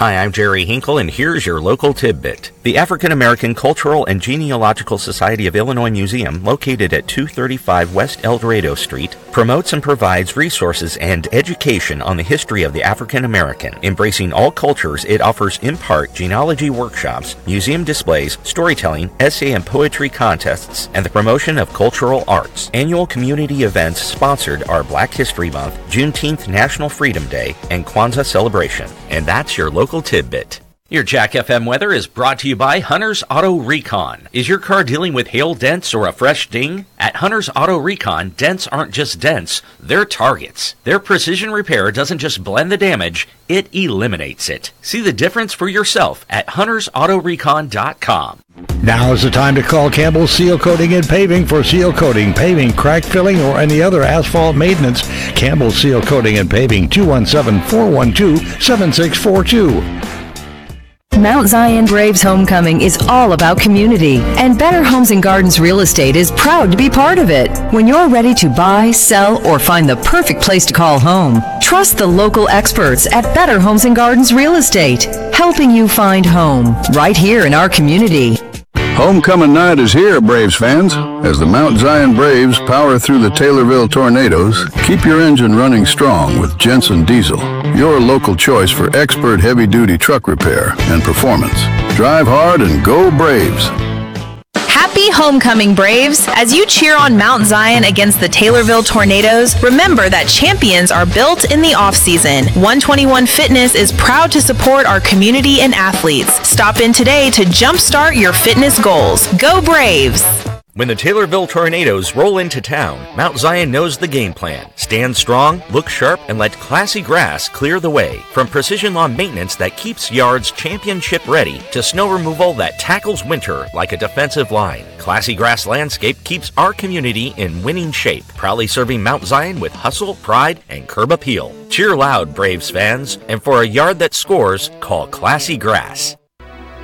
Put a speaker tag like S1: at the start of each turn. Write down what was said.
S1: Hi, I'm Jerry Hinkle, and here's your local tidbit. The African American Cultural and Genealogical Society of Illinois Museum, located at 235 West El Dorado Street, promotes and provides resources and education on the history of the African American. Embracing all cultures, it offers in part genealogy workshops, museum displays, storytelling, essay and poetry contests, and the promotion of cultural arts. Annual community events sponsored are Black History Month, Juneteenth National Freedom Day, and Kwanzaa celebration. And that's your local tidbit. Your Jack FM weather is brought to you by Hunter's Auto Recon. Is your car dealing with hail dents or a fresh ding? At Hunter's Auto Recon, dents aren't just dents, they're targets. Their precision repair doesn't just blend the damage, it eliminates it. See the difference for yourself at huntersautorecon.com.
S2: Now is the time to call Campbell Seal Coating and Paving for seal coating, paving, crack filling, or any other asphalt maintenance. Campbell Seal Coating and Paving, 217-412-7642.
S3: Mount Zion Braves Homecoming is all about community, and Better Homes and Gardens Real Estate is proud to be part of it. When you're ready to buy, sell, or find the perfect place to call home, trust the local experts at Better Homes and Gardens Real Estate, helping you find home right here in our community.
S4: Homecoming night is here, Braves fans. As the Mount Zion Braves power through the Taylorville tornadoes, keep your engine running strong with Jensen Diesel, your local choice for expert heavy-duty truck repair and performance. Drive hard and go Braves.
S5: Happy homecoming, Braves! As you cheer on Mount Zion against the Taylorville tornadoes, remember that champions are built in the off-season. 121 Fitness is proud to support our community and athletes. Stop in today to jumpstart your fitness goals. Go Braves!
S1: When the Taylorville tornadoes roll into town, Mount Zion knows the game plan. Stand strong, look sharp, and let Classy Grass clear the way. From precision lawn maintenance that keeps yards championship ready to snow removal that tackles winter like a defensive line, Classy Grass Landscape keeps our community in winning shape, proudly serving Mount Zion with hustle, pride, and curb appeal. Cheer loud, Braves fans, and for a yard that scores, call Classy Grass.